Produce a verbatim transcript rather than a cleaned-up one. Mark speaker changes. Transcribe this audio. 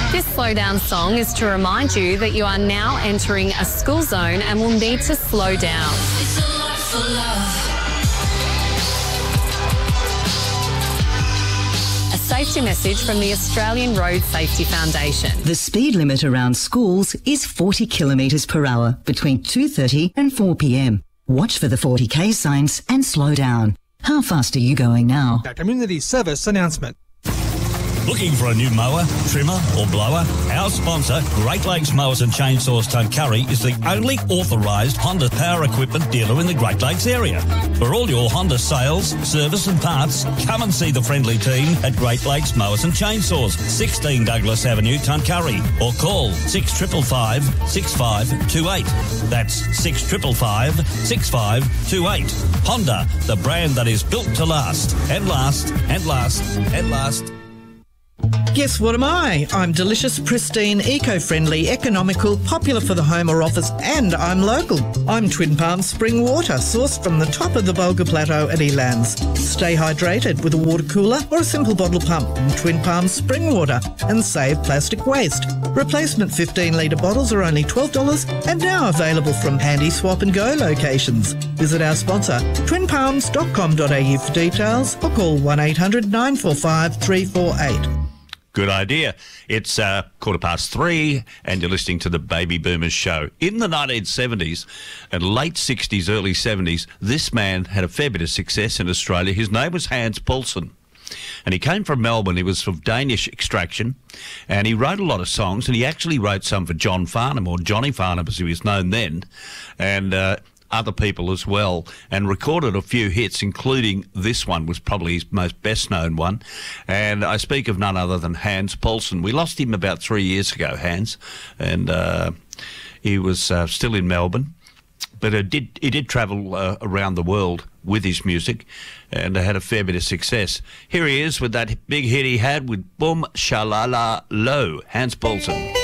Speaker 1: This slow down song is to remind you that you are now entering a school zone and will need to slow down.
Speaker 2: It's a lot for love.
Speaker 1: A safety message from the Australian Road Safety Foundation.
Speaker 3: The speed limit around schools is forty kilometres per hour between two thirty and four p m. Watch for the forty k signs and slow down. How fast are you going now?
Speaker 4: A community service announcement.
Speaker 5: Looking for a new mower, trimmer or blower? Our sponsor, Great Lakes Mowers and Chainsaws Tuncurry, is the only authorised Honda power equipment dealer in the Great Lakes area. For all your Honda sales, service and parts, come and see the friendly team at Great Lakes Mowers and Chainsaws, sixteen Douglas Avenue, Tuncurry, or call six five five, six five two eight. That's six five five, six five two eight. Honda, the brand that is built to last, and last, and last, and last.
Speaker 6: Guess what am I? I'm delicious, pristine, eco-friendly, economical, popular for the home or office, and I'm local. I'm Twin Palms Spring Water, sourced from the top of the Bulga Plateau at Elands. Stay hydrated with a water cooler or a simple bottle pump from Twin Palms Spring Water and save plastic waste. Replacement fifteen litre bottles are only twelve dollars and now available from handy swap and go locations. Visit our sponsor, twin palms dot com dot a u for details or call one eight hundred, nine four five, three four eight.
Speaker 7: Good idea. It's uh, quarter past three and you're listening to the Baby Boomers Show. In the nineteen seventies and late sixties, early seventies, this man had a fair bit of success in Australia. His name was Hans Poulsen. And he came from Melbourne. He was of Danish extraction and he wrote a lot of songs, and he actually wrote some for John Farnham, or Johnny Farnham as he was known then, and uh, other people as well, and recorded a few hits, including this one was probably his most best known one. And I speak of none other than Hans Poulsen. We lost him about three years ago, Hans, and uh, he was uh, still in Melbourne. But it did, he did travel uh, around the world with his music and had a fair bit of success. Here he is with that big hit he had with Boom Shalala Low, Hans Poulsen.